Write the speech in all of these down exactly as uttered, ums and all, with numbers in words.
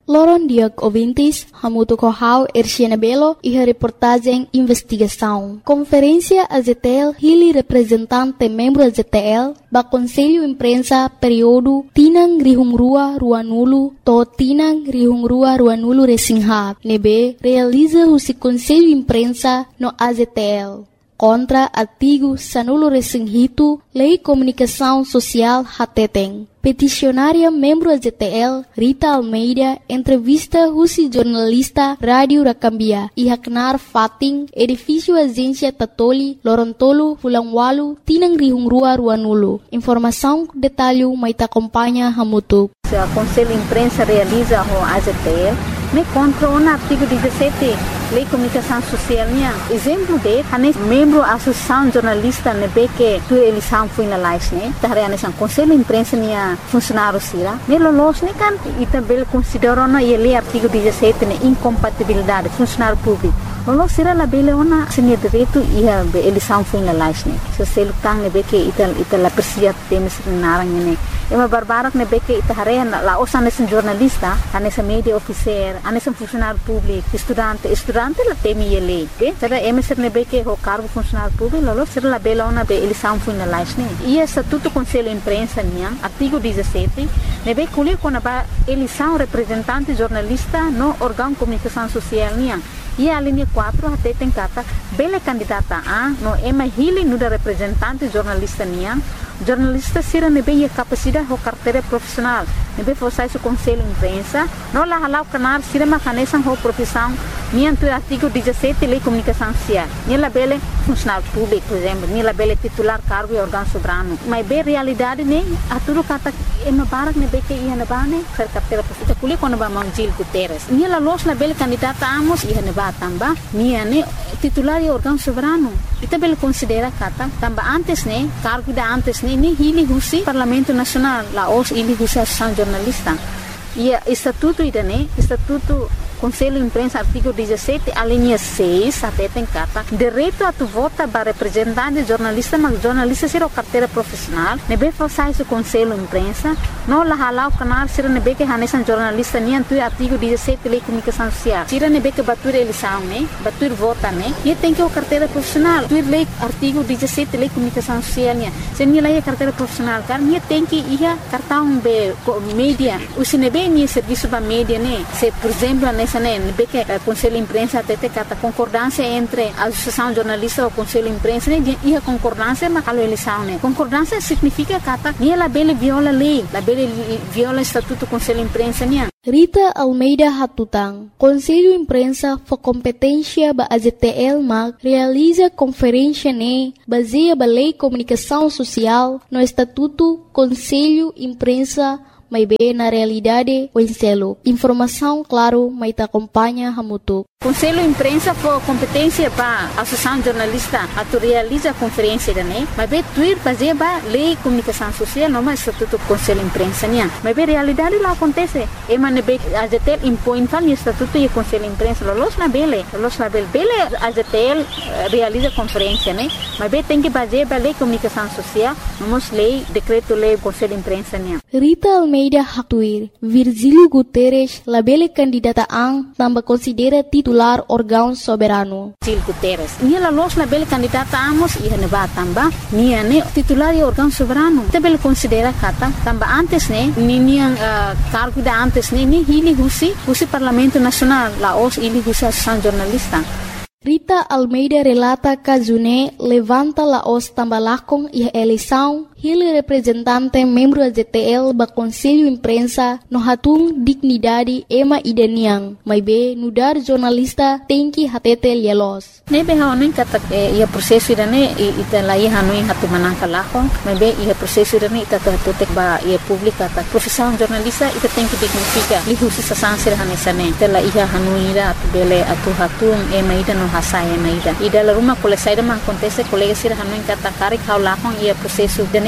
Loron Diag ouvintes, Hamuto Kohau, Erciana Belo e a reportagem Investigação. Conferência A Z T L, Hili representante membro A Z T L, ba Conselho Imprensa período Tinang Rihungrua Ruanulo, to Tinang Rihungrua Ruanulo Resingha, nebe realiza o Conselho Imprensa no A Z T L. Contra artigo Sanulo Resinghito, Lei Comunicação Social Hateteng. Peticionária membro A Z T L, Rita Almeida, entrevista Rusi jornalista Rádio Rakambia e Haknar Fating, edifício Agência Tatoli, Lorontolo, Fulangwalu, Tinang Rihungrua Ruanulo. Informação, detalhe, Maita acompanha Hamutu. O Conselho Imprensa realiza o A Z T L, me contra o artigo dezessete, Lei Comunicação Social. Exemplo de, ane membro Associação Jornalista nebe tu eleição foi na live, né? Tahre ane sang Conselho Imprensa nia funcionário sira. Me lolos ne kan itabel considerou na ele artigo dezessete ne incompatibilidade funcionário público. Lolos sira la bele ona senia direito ia eleição foi na live, né? So selu tang nebe ke ital ital la persia temes narang ne. Ema barbarak nebe ke itahare la osa ane sang jornalista, ane sang media officer, ane sang funcionário público, estudante, estudante la temi ele, okay? Sada emeser nebe ke ho cargo funcionário público, lolo sira la bele ona be eleição foi na live, né? E estatuto Conselho Imprensa nia artigo dezessete, nebe kuli kona ba eleição representante jornalista no órgão comunicação social nia. E a linha quatro até tem kata bele candidata a no ema hili nuda representante jornalista nia. Jornalista sira nebe ia capacidade ho carteira profissional. Nebe fossai su Conselho Imprensa, no la halau kanar sira macanesan ho profissão nia tu artigo dezessete Lei Comunicação Social. Nia la bele funcionário público, por exemplo, nia la bele titular cargo e órgão soberano. Mas be realidade ne aturu kata ema barak nebe ke ia nabane ser carteira profissional. Kuli kono ba Manjil Guterres. Nia la los la bele candidata amos ia neba tamba nia ne titular e órgão soberano. Ita bele considera kata tamba antes ne cargo da antes ne ni hili husi Parlamento Nacional la os hili husi Associação Jornalista. E estatuto ida ne estatuto Conselho Imprensa artigo dezessete a linha seis até tem kata direito a tu vota para representante jornalista mas jornalista ser o carteira profissional nebe fossai su Conselho Imprensa no la halau canal sira nebe que hanesan jornalista ni tu artigo dezessete Lei Comunicação Social sira nebe que batur eleição né batur vota né e tem que o carteira profissional tu lei artigo dezessete Lei Comunicação Social né se ni lei carteira profissional kan ni tem que ia cartão be mídia o se nebe ni serviço ba mídia né se por exemplo nebe que o Conselho Imprensa até tem a concordância entre a Associação Jornalista e o Conselho Imprensa e a concordância mas a eleição né concordância significa que nem ela bele viola lei la bele viola estatuto Conselho Imprensa né. Rita Almeida Hatutang, Conselho Imprensa for competência ba A Z T L mag realiza conferência ne baseia ba Lei Comunicação Social no estatuto Conselho Imprensa may be na realidade o enselo. Informação, claro, may ta acompanha Hamutu. Conselho Imprensa for competência para a Associação Jornalista a tu realiza a conferência da né, mas be tuir fazer ba Lei Comunicação Social não mais estatuto Conselho Imprensa né, mas be realidade lá acontece, e man be A Z T L impõe tal estatuto e Conselho Imprensa los na bele, los na bele, bele A Z T L realiza conferência né, mas be tem que fazer ba Lei Comunicação Social, vamos lei, decreto lei Conselho Imprensa né. Rita Almeida Hatuir, Virgílio Guterres, la bele candidata ang tambah considera titular órgão soberano. Virgílio Guterres. Nia la los la bele candidata amos e neba tamba, nia ne titular e órgão soberano. Te bele considera kata tamba antes ne, ni nia uh, cargo da antes ne, ni hili husi, husi Parlamento Nacional, la os hili husi Associação Jornalista. Rita Almeida relata que June levanta la os tambalakong e eleição ele representante membro da Z T L ba Conselho Imprensa no hatung dignidade ema idaniang mai be nudar jornalista tem que hatete lielos nebe haonin kata ia prosesso idane ita lai hanuin hatu manangka lakong mai be ia prosesso idane ita hatu ba ia publika ta profissão jornalista ita tem que dignifica li husi sa sansir hanesane ita la ia hanuira atu bele atu hatung ema ida no hasai ema ida ida la ruma kole saida ma acontece colega sira hanuin kata karik hau lakong ia prosesso idane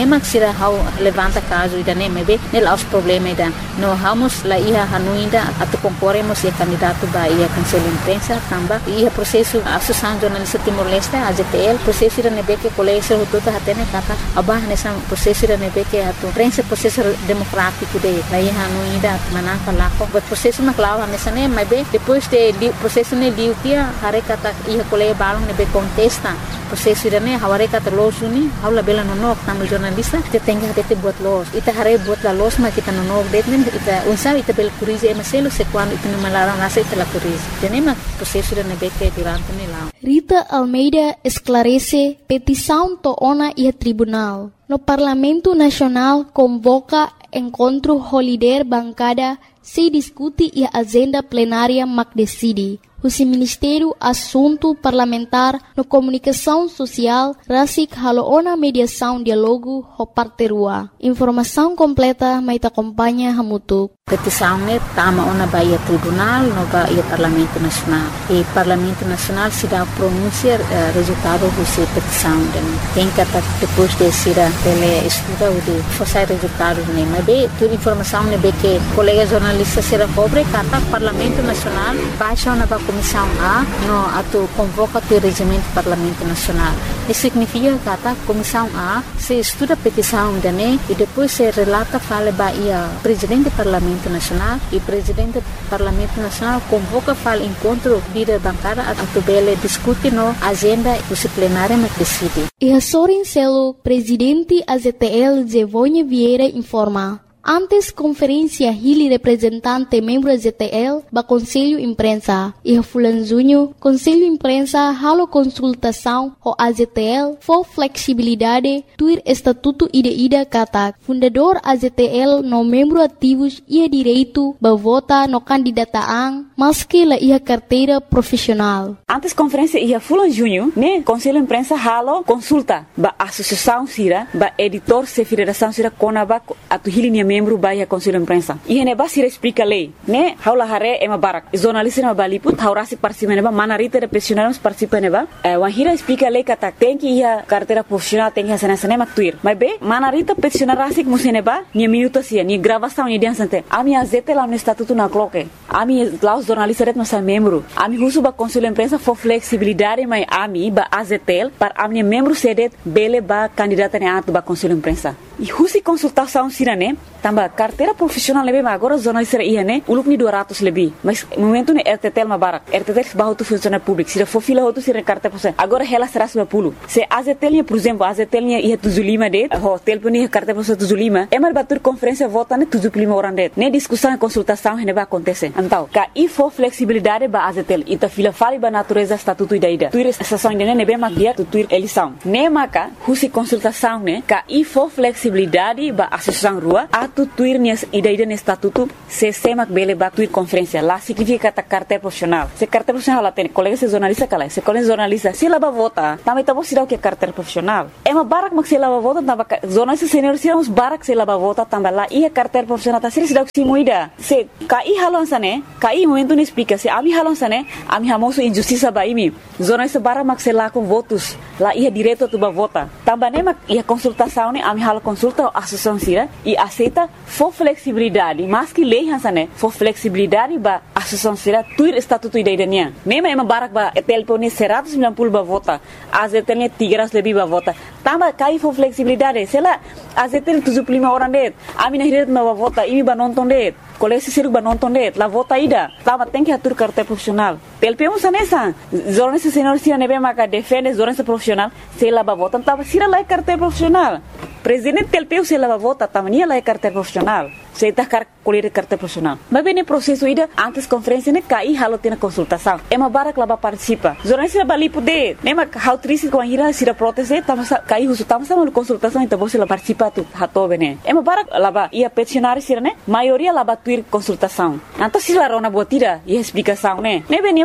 nem maxira how levanta caso ida nem mebe nel aos problema ida no vamos la ia hanuinda atu concorremos e candidato ba ia conselho imprensa tamba ia processo associação jornalista Timor-Leste A Z T L processo ida nebe que colégio tudo hatene kata abah nessa processo ida nebe que atu prensa processo democrático de la ia hanuinda manaka lako but processo na clava nessa nem mebe depois de processo ne diu kia hare kata ia colégio balong nebe contesta processo ida ne haware kata los uni haula bela nonok tamu jornalista te tenga hate buat los ita hare buat la los ma kita nonok detmen ita unsa ita bel curize emaselo se quando ita malara nasa ita la curize tenema processo ida nebe que durante ne la Rita Almeida esclarece petição to ona e tribunal. No Parlamento Nacional convoca encontro holiday bancada se discute e agenda plenária mac decide. O Ministério Assunto Parlamentar no Comunicação Social rasik haloona mediação diálogo ho parterua. Informação completa mai te acompanha hamutuk. Petição ne tama ona baia tribunal no baia Parlamento Nacional. E Parlamento Nacional se dá pronunciar uh, resultado dessa petição. Tem que depois de ser ele estuda o de forçar resultados ne. Mas bem, toda informação ne be que colega jornalista será pobre kata Parlamento Nacional baixa ona ba Comissão A no ato convoca o regimento do Parlamento Nacional. Isso significa que a Comissão A se estuda a petição da N E e depois se relata fala baia presidente do Parlamento Nacional e presidente do Parlamento Nacional convoca fala encontro líder bancada a tubele discute no agenda disciplinária mas decide. E a Sorin Celo, presidente A Z T L Zevonha Vieira informa. Antes conferência Hili representante membro A Z T L ba Conselho Imprensa e a Fulanzunho Conselho Imprensa halo consultação o A Z T L for flexibilidade tuir estatuto ida-ida kata fundador A Z T L no membro ativos ia direito ba vota no candidataan maski la ia carteira profissional. Antes conferência ia Fulanzunho né Conselho Imprensa halo consulta ba associação sira ba editor se federação sira konaba atu Hili membro baia Conselho Imprensa. E ene basira explica lei, né? Haula hare ema barak. Jornalista na baliput haurasi participa neba manarita de profissionais participa neba. Eh, wahira explica lei kata tem que ia carteira profissional tem que sana sana maktuir. Mas be manarita profissional rasik museneba, ni minuto sia, ni gravação ni dia sante. Ami A Z T lá no estatuto na cloque. Ami lá os jornalistas ret nossa membro. Ami husu ba Conselho Imprensa for flexibilidade mai ami ba A Z T L para ami membro sedet bele ba candidata ne atu ba Conselho Imprensa. E husi consultação sirane tamba carteira profissional lebe ma agora jornalista ia né uluk ni dua ratus lebih mas momento ne R T T L ma barak R T T L bahu tu funcionário público se for fila hotu se carteira profissional agora ela será seratus lima puluh se A Z T L por exemplo A Z T L ia tujuh puluh lima det ho telefoni carteira profissional tujuh puluh lima é mar batur conferência vota ne tujuh puluh lima orang det ne discussão e consultação ne ba acontece então ka i for flexibilidade ba A Z T L ita fila fali ba natureza estatuto ida ida tuir estação ne ne be ma dia tu tuir eleição ne maka husi consultação ne ka i for flexibilidade ba associação rua atu tuir nias ida-ida no estatuto se semak bele ba tuir conferência lá significa kata carteira profissional se carteira profissional lá tem colega se jornalista kala se colega jornalista se lá ba vota também tá bom se dá o que é carteira profissional é uma barak mak se lá ba vota tamba jornalista senior se uns barak se lá ba vota tamba lá e a carteira profissional tá se dá o que muida se kai halon sane kai momento ne explica se ami halon sane ami hamoso injustiça ba imi jornalista barak mak se lá com votos lá ia direito tu ba vota tamba ne mak ia consultação ne ami halo consulta a associação sira e aceita for flexibilidade mas que lei hansane for flexibilidade ba associação sira tuir estatuto ida-idanya nema ema barak ba telpone seratus sembilan puluh ba vota A Z T L tiga ratus lebih ba vota tamba kai for flexibilidade sela A Z T L tujuh puluh lima orang det ami na hiret ba vota ini ba nonton det kolesi siru ba nonton det la vota ida tamba tem que atur carteira profissional T L P um sanesa jornalista senior sira nebe maka defende jornalista profissional sela ba vota tamba sira la carteira profissional presidente T L P U se lava vota tamania la carteira profissional se está car colher carteira profissional mas bem no processo ida antes conferência ne cai halo tem consultação é uma barak lava participa jornalista bali poder nem ma how triste com a ira se da proteste tamo cai husu tamo sama consultação então você la participa tu hato bene é uma barak lava ia peticionário sira ne maioria lava tuir consultação então se la rona botira e explicação ne ne bem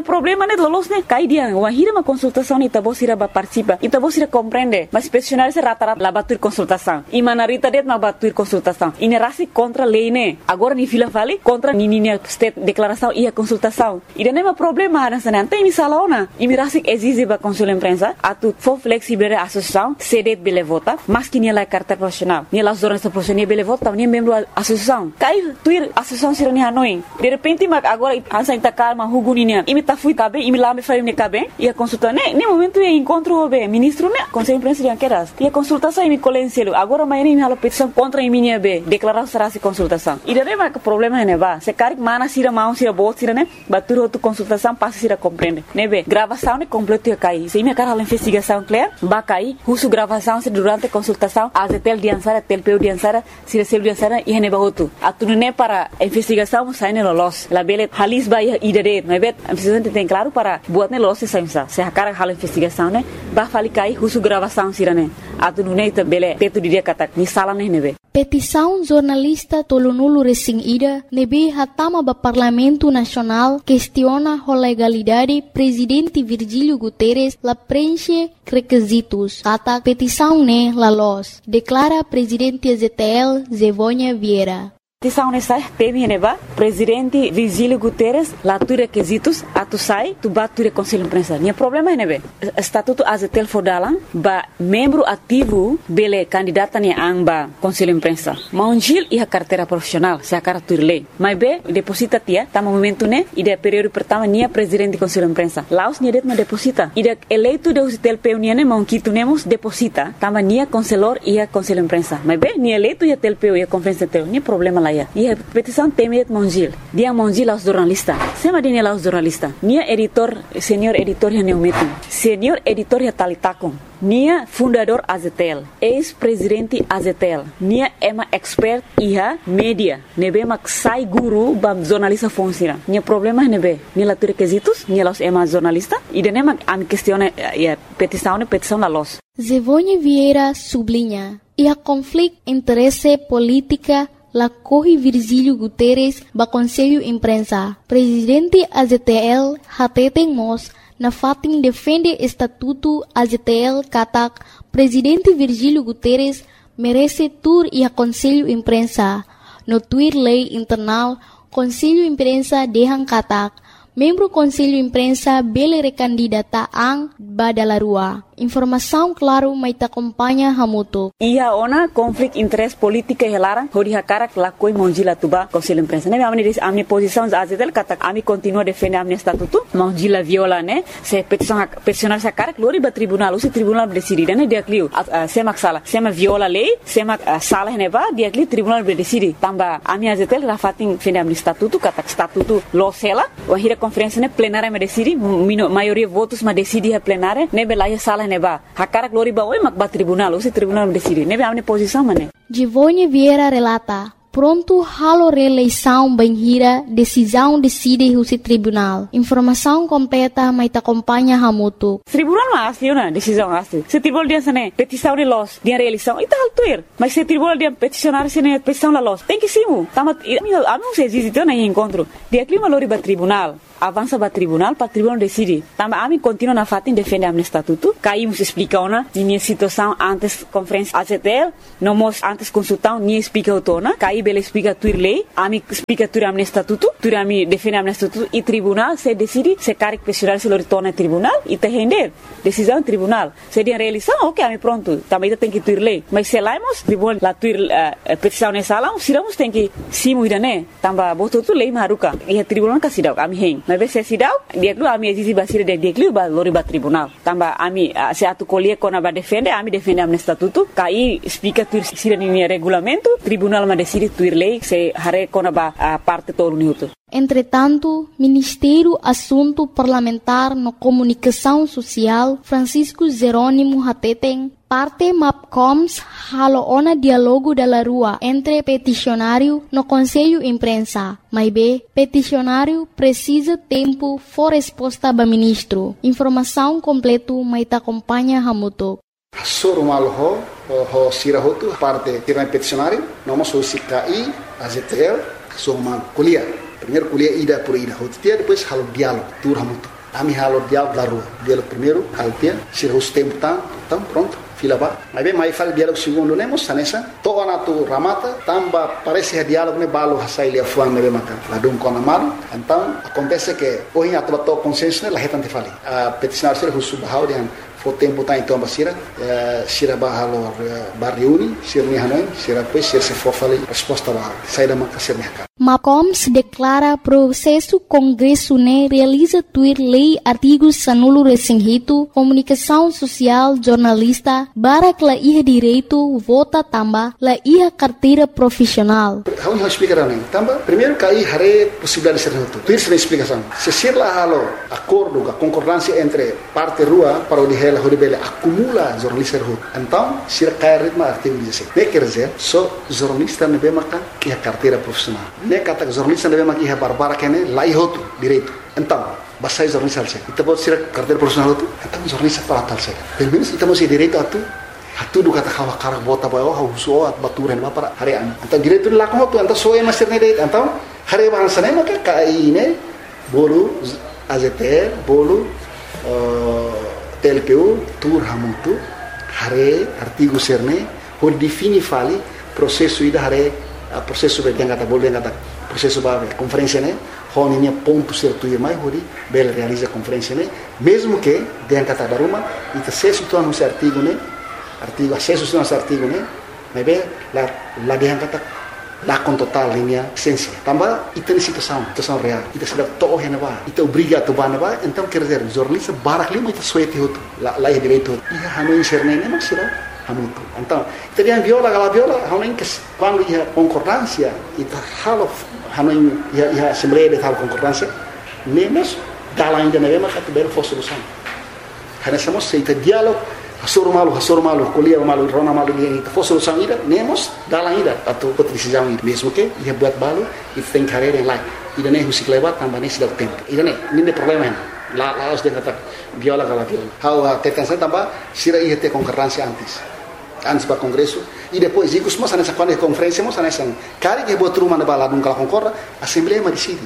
problema né lolos né cai dia wahira uma consultação ita bosira ba participa ita bosira compreende mas peticionário se rata-rata lá batur consultação e manarita det ma batur consultação e ne rasi contra lei né agora ni fila vale contra ni ni state declaração e a consultação e não é um problema na sana tem misalona e me rasi exige ba consul imprensa atu for flexible a associação cedet bele vota mas que ni la carta profissional ni la zona profissional bele vota ni membro associação cai tuir associação sira ni hanoi de repente mas agora ansa ita calma huguninia e me tá fui cabe e me lá me faz me cabe e a consulta né nem momento é encontro o ministro né conselho imprensa de anqueras e a consultação e me colencielo agora mas nem me hala petição contra em minha be declarar será se consultação e daí mas problema é va se cari mana sira mão sira bot sira né batur outro consultação passa sira compreende né be gravação né completo ia cair se minha cara a investigação clear ba cair uso gravação se durante consultação a tel diansara tel peu diansara sira sel diansara e ne ba outro atu né para investigação sai ne los la bele halis ba ia ide né be a investigação tem claro para buat ne los se sai se a cara hala investigação né ba fali cair uso gravação sira né atu né bele teto dia kata ni sala né ne be petição jornalista Tolonulu Resing Ida nebe hatama ba Parlamento Nacional questiona a legalidade presidente Virgílio Guterres la preenche requisitos kata petição ne la los declara presidente Z T L Zevônia Vieira. Petição nessa teme neba presidente Virgílio Guterres lá tu requisitos atu sai tu bat tu conselho imprensa nem problema nebe estatuto azetel fodalan ba membro ativo bele candidata ne amba conselho imprensa maungil e a carteira profissional se a carteira lei mas be deposita tia tá momento né e de período pertama nia presidente conselho imprensa laos nia det ma deposita e de eleito de azetel peuniane né monquito nemos deposita tama nia conselor e a conselho imprensa mas be nia eleito e a tel peu e a conferência tel nem problema lá e a petição temet mongil dia mongil aos jornalistas sema dia aos jornalistas nia editor senior editor ya neumetin senior editor ya talitakon nia fundador azetel ex-presidente azetel nia ema expert iha media nebe mak sai guru bam jornalista funciona nia problema nebe nia la requisitos nia los ema jornalista e de nema am questione ya petição ne petição la los Zevônia Vieira sublinha e a conflito interesse política la corre Virgílio Guterres ba Conselho Imprensa. Presidente A Z T L hateten mos na fatin defende estatuto A Z T L katak Presidente Virgílio Guterres merece tur e a Conselho Imprensa. No tuir lei internal Conselho Imprensa dehang katak membro Conselho Imprensa bele recandidata ang badalarua. Informação claro mai ta acompanha hamuto. Ia ona conflict interest politika helara hori hakara la koi monjila tuba Conselho Imprensa. Ne amni dis amni posição azetel kata ami continua defender amni estatuto monjila viola ne se petição peticionar sa cara glori ba tribunal o se tribunal decide ne dia clio se maksala se ma viola lei se ma sala ne ba dia clio tribunal decide tamba ami azetel rafatin defender amni estatuto kata estatuto lo sela o hira conferência ne plenária me decide maioria votos ma decide a plenária ne belaya sala neba hakara glori ba oi mak ba tribunal o se tribunal decide nebe amne posição mane Zevônia Vieira relata pronto halo reeleição banhira decisão decide o se tribunal informação completa mai ta acompanha hamuto tribunal mas na decisão asli se tribunal dia sane petição de los dia reeleição e tal tuir mas se tribunal dia peticionar sene petição la los tem que simu tamat anu se existe na encontro dia clima lori ba tribunal avança para tribunal para tribunal decide tamba ami continua na fatin defende amne estatuto caímos explica ona minha situação antes conferência A Z T L não mos antes consultão ni explica autona caí bele explica tuir lei ami explica tuir amne estatuto tuir ami defende amne estatuto e tribunal se decide se caric pessoal se lo retorna tribunal e te render decisão tribunal se dia reeleição ok ami pronto também tem que tuir lei mas se laimos tribunal la tuir uh, petição nessa lá siramos tem que simu idane tamba boto tu lei maruka e tribunal kasidau ami hen mas se sidau dia lu ami exige basir de dia lu ba lori ba tribunal tamba ami se atu colie kona ba defende ami defende amne estatuto kai explica tuir sira ni regulamento tribunal ma decide tuir lei se hare kona ba a parte todo minuto. Entretanto, Ministério Assunto Parlamentar no Comunicação Social Francisco Jerônimo Hateten parte MAPCOMS halo ona dialogo da rua entre peticionário no Conselho Imprensa. Mas B, peticionário precisa tempo for resposta ba ministro. Informação completo mai ta acompanha hamuto. Sorumal ho ho sirahotu parte tiran peticionário, noma so sikai A Z T L, sorumal kuliah. Primeiro kuliah ida por ida, hotia depois halo diálogo tur hamuto. a mi halo diálogo da rua. Diálogo primeiro, altia, se o tempo tá, então pronto. Fila ba, mas bem mais faz diálogo segundo, né? Moça, nessa, toda na tu ramata, tamba parece diálogo né balo hasai lia fuan né bem lá dum com amado. Então acontece que hoje a tua tua consenso né lá retante fali. A peticionar ser o subhau de o tempo tá então basira, sira bahalo barriuni, sira ni hanoi, sira pois sira se for fali resposta lá, sai da manca ser mercado. Macom se declara processo Congresso né realiza tuir lei artigos sanulo resinghito, comunicação social, jornalista, barak la iha direito, vota tamba, la iha carteira profissional. How you explicar nem? Tamba, primeiro cai hare possibilidade de ser reto. Tuir se explicação. Se ser lá halo acordo, a concordância entre parte rua para o de Horibele acumula jornalista rua. Então, se cai ritmo artigo dezessete. Ne quer dizer, só jornalista não vê maca que a carteira profissional. Ne kata jornalista não vê maca que a barbara que ne lá e outro direito. Então, basta jornalista alce. Então pode ser carteira profissional tu. Então jornalista para tal se. Pelo menos então se direito atu. Atu do kata kawa karak bota bayo hauso at baturan ba para harian. Então direito lá com tu. Então só é master ne direito. Então hari bahasa ne maca kai ne bolu A Z T L bolu T L P U, tur hamutu, hare artigo serne, por defini fali processo ida hare processo be yang kata boleh kata processo ba conferência né, honinya ponto certo e mais hori bel realiza conferência né, mesmo que yang kata daruma ita acesso tu anu artigo né, artigo acesso tu anu artigo né, mas be la la yang kata lá com total linha essência. Também e tem situação, situação real. Ita sudah toh yang apa, ita obriga tu ban apa, então quer dizer jornalista barak lima ita suete itu, lá lá é direito. Ia hanu inserne nem mas sira hanu tu. Então, ita dia viola gala viola, hanu que quando ia concordância, ita halo hanu ia ia assembleia de tal concordância, nem mas dala ainda não é mas que belo fosse solução. Hana somos se ita diálogo Hasur malu, hasur malu, kuliah malu, rona malu dia itu fosse solução ida, nemos dalam ida atau outra decisão ida, mesmo que ia buat balu, itu tem carreira em lá, ida nem musik lewat tambah nem sudah tempo, ida nem, nem problema lá lá os dia kata viola kala viola, how tetansa tambah sira ia ter concorrência antes, antes para congresso e depois ikut semua sana quando conferência semua sana sana, kali que buat rumah na bala nunca concorda, assembleia mas decide.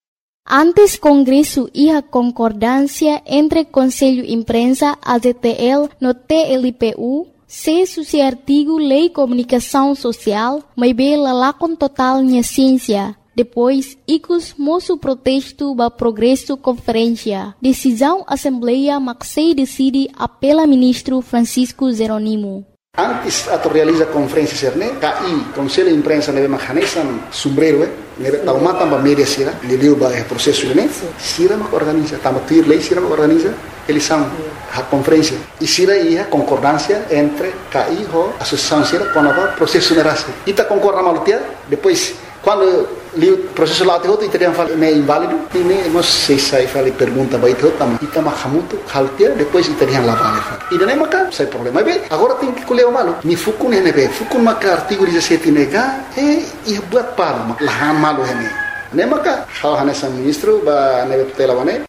Antes Congresso iha concordância entre Conselho Imprensa, A Z T L, no T L P U, se suci artigo Lei Comunicação Social, mas bem lá com total minha ciência. Depois, icus moço protesto ba progresso conferência. Decisão Assembleia Maxei decide apela ministro Francisco Jeronimo. Antes atau realiza conferência serne, K I Conselho Imprensa nebe makanesan sombrero eh, nebe tau mata ba media sira, leleu ba processo ne, sira mak organiza, tama tuir lei sira mak organiza, eleição a conferência. E sira ia concordância entre K I ho associação sira com a processo nerase. Ita concorda malutia, depois quando li o processo lá te outro e teriam falado é inválido, e nem não sei se aí falei pergunta vai te outro também. Ita mahamuto haltia depois teriam lá vale. E daí maca sai problema. Bem, agora tem que colher o malo. Mi fukun hene be, fukun maca artigo dezessete nega e e buat palo lahan malo hene. Ne maca hal hanesa ministro ba nebe tutela wane.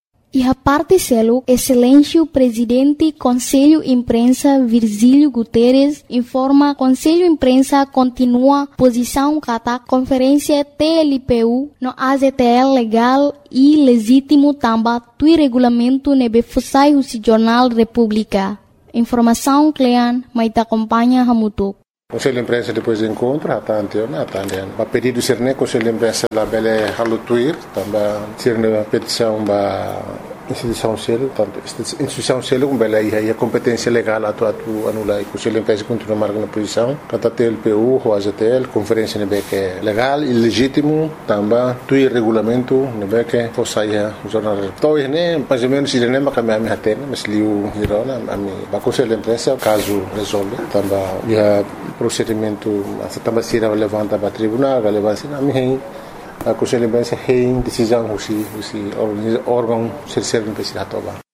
E a parte selo, Excelência Presidente Conselho Imprensa Virgílio Guterres informa Conselho Imprensa continua posição kata conferência T L P U no A Z T L legal e legítimo tamba tui regulamento nebe fusai husi Jornal República. Informação Clean, mas te acompanha Hamutuk. Conselho de Imprensa depois do encontro, até anteona, até anteona. A pedido ser né, Conselho de Imprensa lá bele halutuir, também ser né petição ba instituição selo, tanto instituição selo com bele aí a competência legal atu atu anula e Conselho de Imprensa continua marcando posição, kata T L P U, o A Z T L, conferência nebe que é legal e legítimo, também tuir regulamento nebe que fosse aí o jornal. Então né, mais ou menos ele nem vai caminhar me atene, mas liu hirona, a mim, ba Conselho de Imprensa caso resolve, também já procedimento essa também será levanta para tribunal, relevância na minha a Conselho de Imprensa tem decisão se se órgão ser ser não precisa tomar.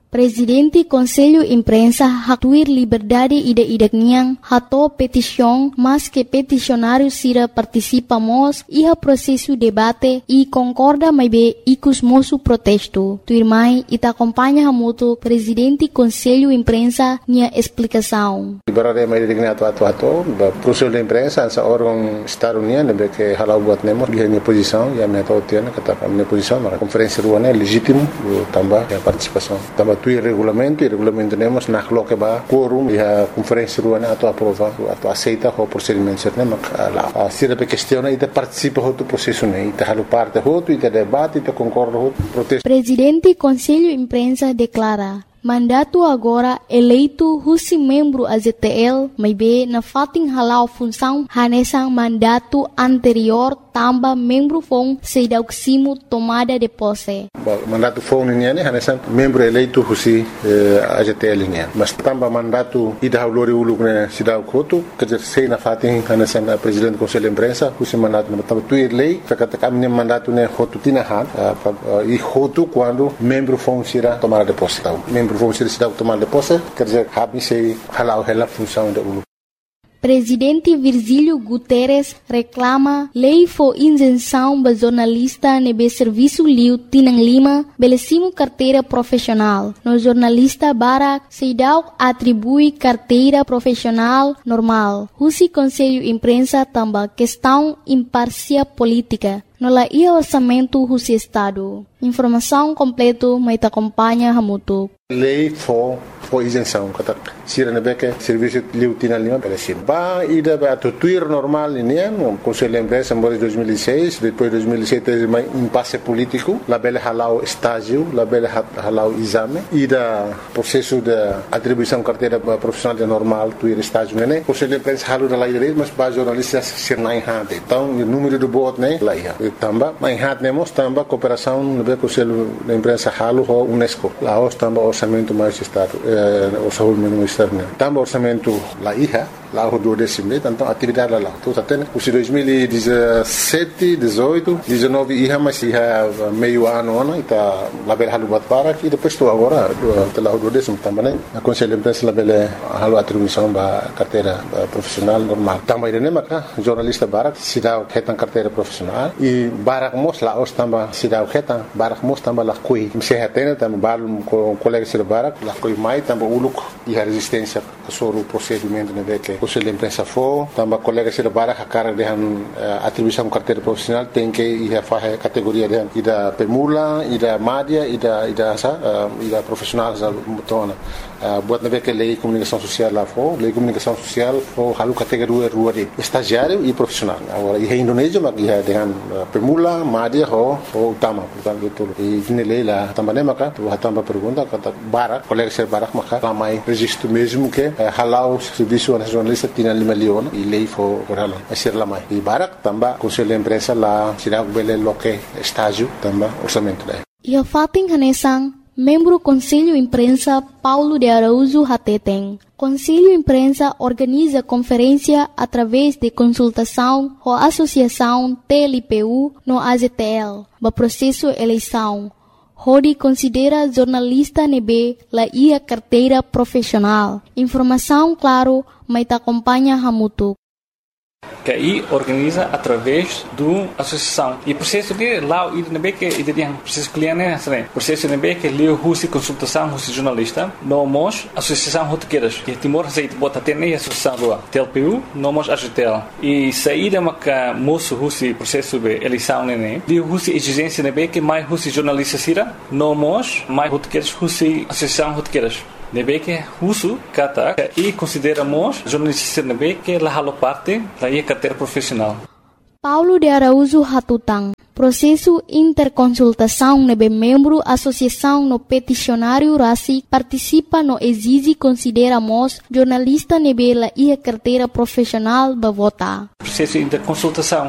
Presidente Conselho Imprensa hatuir liberdade ida-idak niang hato petição, mas que peticionário sira participamos iha processo debate e concorda mais bem icus moço protesto. Tuirmai ita acompanha hamuto Presidente Conselho Imprensa nia explicação. Liberdade mais digna atu atu atu, Conselho de Imprensa essa órgão Estado União, nebe que halau buat nemo dia minha posição, ya minha tautiana kata minha posição, mas conferência ruana é legítimo tambah a participação. Tambah tu regulamento e regulamento temos na coloca ba quorum e a conferência ruana atu aprova atu aceita o procedimento certo mak lá a sira pe questiona e participa do processo né e halu parte hoto e debate e concorda hoto protesto. Presidente Conselho Imprensa declara mandato agora eleito husi membro A Z T L, mas bem na fating halau função hanesang mandato anterior tamba membro fong sedauksimo tomada de posse. Mandato fong niya ne hanesang membro eleito husi eh, A Z T L niya. Mas tamba mandato ida haulori uluk ne sidauk hotu kajer sei na fating hanesang uh, presidente Conselho Imprensa husi mandato na tamba tuir lei kakata kamne mandato ne hotu tinahan uh, uh, e hotu quando membro fong sira tomada de posse. Membro vamos ser cidade tomar de posse, quer dizer, habe sei halau hela função da U L U. Presidente Virgílio Guterres reclama lei for isenção ba jornalista nebe serviço liu tinang lima belecimo carteira profissional. No jornalista Barak Seidau atribui carteira profissional normal. Husi Conselho Imprensa tamba questão imparcial política. No la ia orçamento husi Estado. Informação completo mai ta acompanha hamutu. Lei for for isenção kata sira nebeke serviço liu tinang lima belecimo. Ba ida ba tuir normal ini no Conselho de Imprensa em dois mil e seis, depois dois mil e sete teve mais impasse político, la bele halau estágio, la bele halau exame, ida processo de atribuição carteira profissional de normal, tuir estágio né. Conselho de Imprensa halu da lei mas ba jornalistas ser na hante. Então o número do bot né lá ia. Tamba mai hat nemos tamba cooperação no Conselho de Imprensa halu ho UNESCO. Lá os tamba orçamento mais estado, eh, orçamento ministério. Tamba orçamento lá ia. Lá o do décimo, então atividade lá. Tudo até os dois mil e dezessete, dezoito, dezenove ia mas ia meio ano ano está lá bel halu batpara e depois estou agora lá o do décimo também. A Conselho de Imprensa lá bel halu atribuição ba carteira profissional normal. Também ele maka jornalista barak sidau ketan carteira profissional e barak mos lá os tamba sidau ketan barak mos tamba lá coi. Se hatena tamba balum com colega sir barak lá coi mai tamba uluk e a resistência sobre o procedimento né que Conselho de Imprensa for, também colega se para a cara de uh, atribuição carteira profissional tem que ir a fazer categoria de ir da pemula, ir da média, ir da ir da sa, uh, ir da profissional za mutona. Uh, buat na que lei comunicação social lá for, lei comunicação social for halu categoria rua de estagiário e profissional. Agora em Indonésia mas ia dengan uh, pemula, média ho ho utama, portanto tudo. E ne lei lá também maka, tu também pergunta kata barak, colega se barak maka ramai registro mesmo que uh, halau serviço nacional tinha lima leon e lei for orala a ser lá mais e barak tamba Conselho de Imprensa lá será o bele loque estágio tamba orçamento daí e a fating hanesang membro Conselho Imprensa Paulo de Araújo Hateteng. Conselho Imprensa organiza conferência através de consultação com a Associação T L P U no A Z T L ba processo eleição. Hodi considera jornalista nebe la ia carteira profissional. Informação claro, mas ta acompanha hamutu. Que aí organiza através do associação e processo de lá o nebe que ideia processo cliente né processo nebe que leu husi consultação husi jornalista nomos associação rotequeiras que Timor Receita bota ter nem associação do T L P U nomos A G T L e saída maca moço husi processo de eleição né leu husi exigência nebe que mais husi jornalista sira nomos mais rotequeiras husi associação rotequeiras nebe que husu kata e consideramos jornalista nebe que la halo parte da ia carteira profissional. Paulo de Araújo Hatutang. Processo interconsultação nebe membro associação no peticionário Rasi participa no exige consideramos jornalista nebe la ia carteira profissional ba vota. Processo interconsultação